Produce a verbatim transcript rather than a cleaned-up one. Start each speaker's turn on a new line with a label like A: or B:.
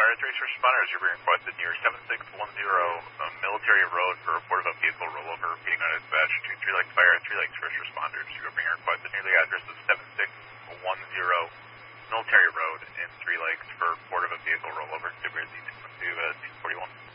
A: Fire three first responders, you're being requested near seven six one zero um, Military Road for a report of a vehicle rollover. Repeating on dispatch to Three Lakes Fire and Three Lakes first responders. You're being requested near the address of seven six one zero Military Road in Three Lakes for a report of a vehicle rollover. To uh, C forty-one.